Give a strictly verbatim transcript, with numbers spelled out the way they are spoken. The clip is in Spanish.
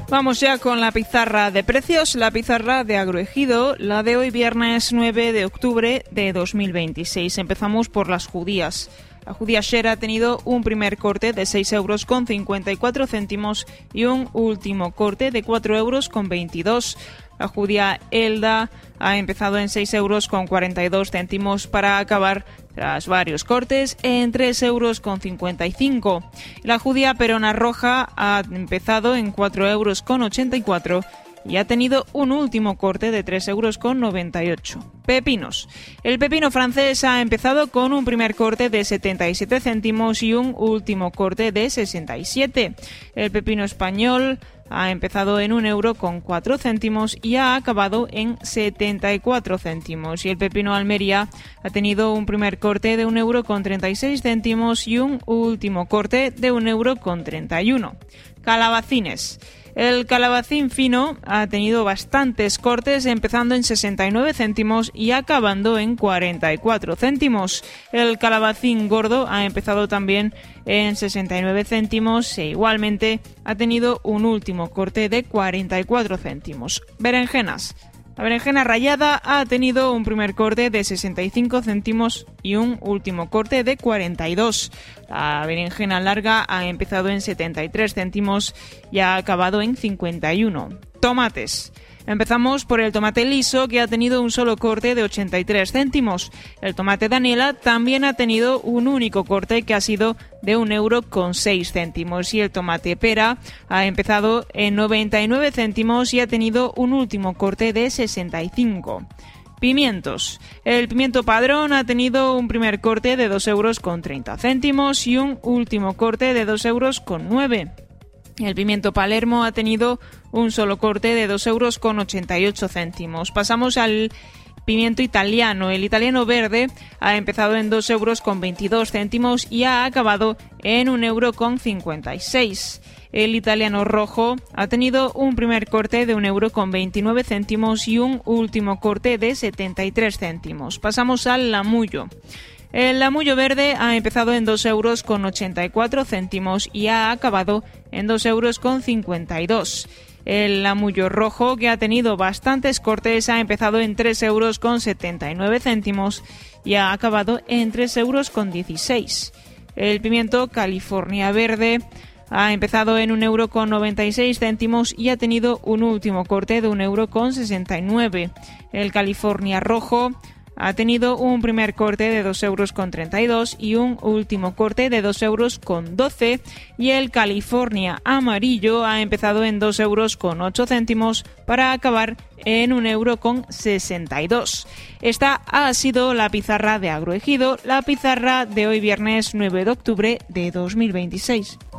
Vamos ya con la pizarra de precios, la pizarra de Agroejido, la de hoy viernes nueve de octubre de dos mil veintiséis. Empezamos por las judías. La judía Sher ha tenido un primer corte de seis euros con cincuenta y cuatro céntimos y un último corte de cuatro euros con veintidós. La judía Elda ha empezado en seis euros con cuarenta y dos céntimos para acabar, tras varios cortes, en tres euros con cincuenta y cinco. La judía Perona Roja ha empezado en cuatro euros con ochenta y cuatro y ha tenido un último corte de tres euros con noventa y ocho. Pepinos. El pepino francés ha empezado con un primer corte de setenta y siete céntimos y un último corte de sesenta y siete. El pepino español ha empezado en un euro con cuatro céntimos y ha acabado en setenta y cuatro céntimos. Y el pepino Almería ha tenido un primer corte de un euro con treinta y seis céntimos y un último corte de un euro con treinta y uno. Calabacines. El calabacín fino ha tenido bastantes cortes, empezando en sesenta y nueve céntimos y acabando en cuarenta y cuatro céntimos. El calabacín gordo ha empezado también en sesenta y nueve céntimos e igualmente ha tenido un último corte de cuarenta y cuatro céntimos. Berenjenas. La berenjena rallada ha tenido un primer corte de sesenta y cinco céntimos y un último corte de cuarenta y dos. La berenjena larga ha empezado en setenta y tres céntimos y ha acabado en cincuenta y uno. Tomates. Empezamos por el tomate liso, que ha tenido un solo corte de ochenta y tres céntimos. El tomate Daniela también ha tenido un único corte, que ha sido de un euro con seis céntimos. Y el tomate pera ha empezado en noventa y nueve céntimos y ha tenido un último corte de sesenta y cinco. Pimientos. El pimiento padrón ha tenido un primer corte de dos euros con treinta céntimos y un último corte de dos euros con nueve. El pimiento Palermo ha tenido un solo corte de dos euros con ochenta y ocho céntimos. Pasamos al pimiento italiano. El italiano verde ha empezado en dos euros con veintidós céntimos y ha acabado en un euro con cincuenta y seis. El italiano rojo ha tenido un primer corte de un euro con veintinueve céntimos y un último corte de setenta y tres céntimos. Pasamos al lamullo. El lamullo verde ha empezado en dos euros con ochenta y cuatro céntimos y ha acabado en dos euros con cincuenta y dos. El lamullo rojo, que ha tenido bastantes cortes, ha empezado en tres euros con setenta y nueve céntimos y ha acabado en tres euros con dieciséis. El pimiento California verde ha empezado en un euro con noventa y seis céntimos y ha tenido un último corte de un euro con sesenta y nueve. El California rojo ha tenido un primer corte de dos euros con treinta y dos y un último corte de dos euros con doce. Y el California amarillo ha empezado en dos euros con ocho céntimos para acabar en un euro con sesenta y dos. Esta ha sido la pizarra de Agroejido, la pizarra de hoy viernes nueve de octubre de dos mil veintiséis.